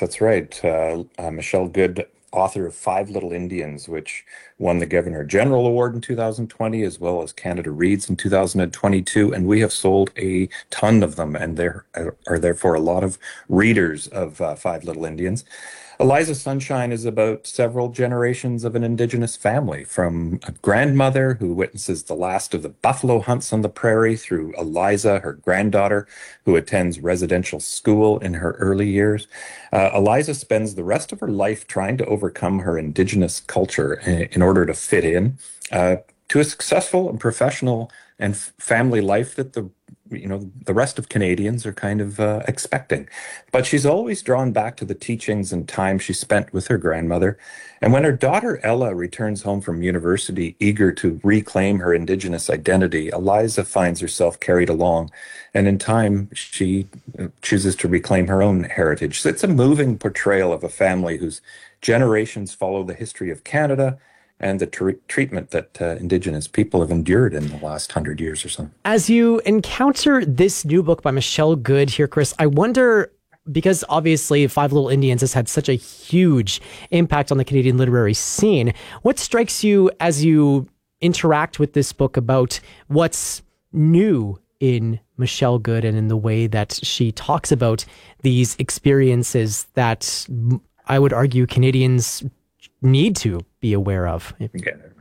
that's right. Michelle Good, author of Five Little Indians, which won the Governor General Award in 2020, as well as Canada Reads in 2022. And we have sold a ton of them, and there are therefore a lot of readers of Five Little Indians. Eliza Sunshine is about several generations of an Indigenous family, from a grandmother who witnesses the last of the buffalo hunts on the prairie, through Eliza, her granddaughter, who attends residential school in her early years. Eliza spends the rest of her life trying to overcome her Indigenous culture in order to fit in to a successful and professional and family life that the rest of Canadians are kind of expecting. But she's always drawn back to the teachings and time she spent with her grandmother. And when her daughter Ella returns home from university, eager to reclaim her Indigenous identity, Eliza finds herself carried along. And in time, she chooses to reclaim her own heritage. So it's a moving portrayal of a family whose generations follow the history of Canada and the treatment that Indigenous people have endured in the last 100 years or so. As you encounter this new book by Michelle Good here, Chris, I wonder, because obviously Five Little Indians has had such a huge impact on the Canadian literary scene, what strikes you as you interact with this book about what's new in Michelle Good and in the way that she talks about these experiences that I would argue Canadians need to be aware of? Yeah.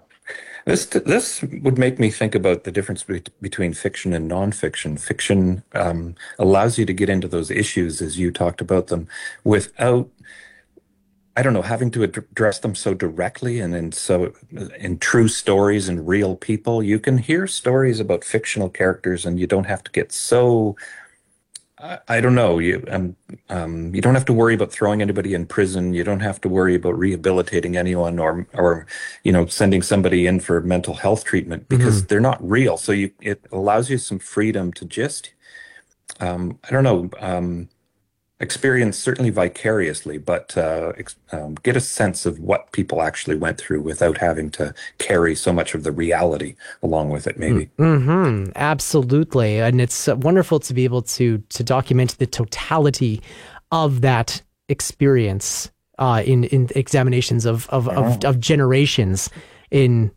This would make me think about the difference between fiction and nonfiction. Fiction allows you to get into those issues as you talked about them without, I don't know, having to address them so directly and in true stories and real people. You can hear stories about fictional characters and you don't have to get so, I don't know. You don't have to worry about throwing anybody in prison. You don't have to worry about rehabilitating anyone or sending somebody in for mental health treatment because they're not real. So it allows you some freedom to just, I don't know, experience certainly vicariously, but get a sense of what people actually went through without having to carry so much of the reality along with it, maybe. Mm-hmm. Absolutely. And it's wonderful to be able to document the totality of that experience in examinations of generations in